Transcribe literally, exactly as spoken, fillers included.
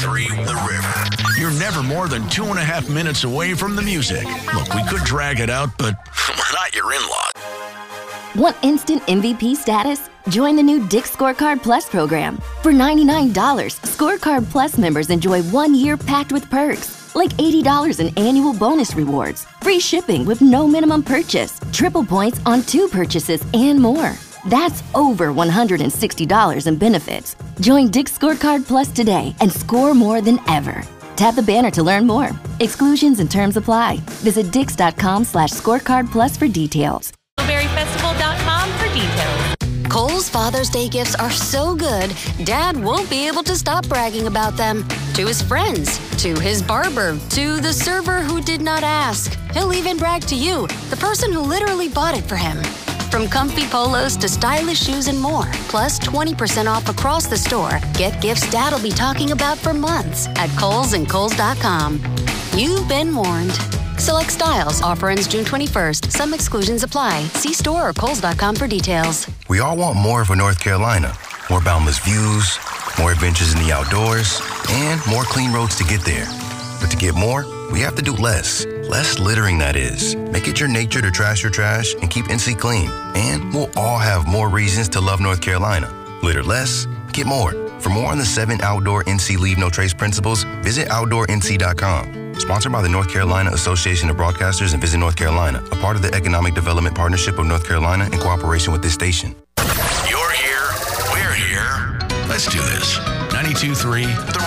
three The River. You're never more than two and a half minutes away from the music. Look, we could drag it out, but we're not your in-laws. Want instant M V P status? Join the new Dick's Scorecard Plus program. For ninety-nine dollars, Scorecard Plus members enjoy one year packed with perks, like eighty dollars in annual bonus rewards, free shipping with no minimum purchase, triple points on two purchases, and more. That's over one hundred sixty dollars in benefits. Join Dick's Scorecard Plus today and score more than ever. Tap the banner to learn more. Exclusions and terms apply. Visit dix.com slash scorecard plus for details. berry festival dot com for details. Kohl's Father's Day gifts are so good, Dad won't be able to stop bragging about them. To his friends, to his barber, to the server who did not ask. He'll even brag to you, the person who literally bought it for him. From comfy polos to stylish shoes and more, plus twenty percent off across the store. Get gifts Dad'll be talking about for months at Kohl's and Kohl's dot com. You've been warned. Select styles. Offer ends June twenty-first. Some exclusions apply. See store or Kohl's dot com for details. We all want more for North Carolina. More boundless views, more adventures in the outdoors, and more clean roads to get there. But to get more, we have to do less. Less littering, that is. Make it your nature to trash your trash and keep N C clean. And we'll all have more reasons to love North Carolina. Litter less, get more. For more on the seven outdoor N C Leave No Trace principles, visit outdoor N C dot com. Sponsored by the North Carolina Association of Broadcasters and Visit North Carolina, a part of the Economic Development Partnership of North Carolina in cooperation with this station. You're here. We're here. Let's do this. ninety-two point three The